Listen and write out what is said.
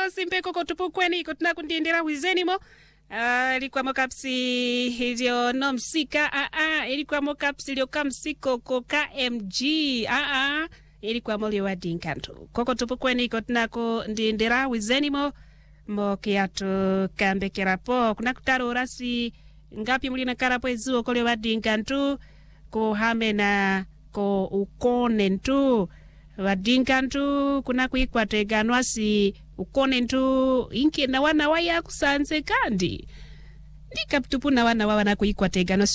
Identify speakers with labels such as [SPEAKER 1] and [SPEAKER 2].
[SPEAKER 1] simpe koko tupukweni kutuna kundindira wizenimo. Ilikuwa mokapsi hivyo no msika. Ilikuwa mokapsi lio kamsiko ko KMG. Ilikuwa moli wa dinkantu. Koko tupukweni kutuna kundindira wizenimo. Mokiatu kambe kerapo. Kuna kutaro rasi ngapi mulina karapo ezuo kole wa dinkantu. Ko hamena ko ukonentu. Wadinkantu kuna kuikwateganwa si ukonentu inki na wana waya kusanze kandi. Ndika tupu na wana kuikwateganwa